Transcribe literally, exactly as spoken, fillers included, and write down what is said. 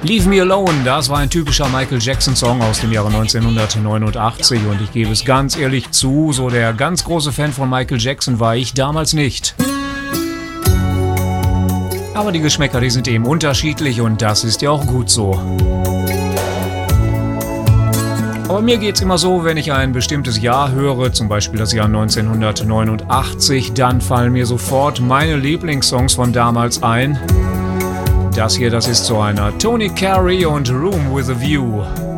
Leave Me Alone, das war ein typischer Michael Jackson-Song aus dem Jahre neunzehnhundertneunundachtzig und ich gebe es ganz ehrlich zu, so der ganz große Fan von Michael Jackson war ich damals nicht. Aber die Geschmäcker, die sind eben unterschiedlich und das ist ja auch gut so. Aber mir geht's immer so, wenn ich ein bestimmtes Jahr höre, zum Beispiel das Jahr neunzehnhundertneunundachtzig, dann fallen mir sofort meine Lieblingssongs von damals ein. Das hier, das ist so einer Tony Carey und Room with a View.